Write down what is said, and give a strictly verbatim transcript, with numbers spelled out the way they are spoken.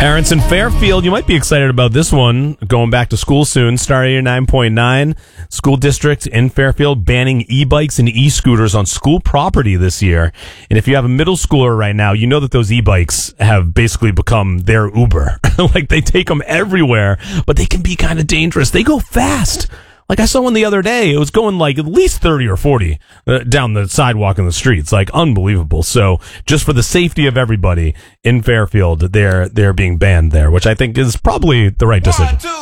Parents in Fairfield, you might be excited about this one. Going back to school soon. Star eighty nine point nine, school district in Fairfield banning e-bikes and e-scooters on school property this year. And if you have a middle schooler right now, you know that those e-bikes have basically become their Uber. Like, they take them everywhere, but they can be kind of dangerous. They go fast. Like, I saw one the other day. It was going like at least thirty or forty uh, down the sidewalk in the streets. Like, unbelievable. So just for the safety of everybody in Fairfield, they're, they're being banned there, which I think is probably the right decision.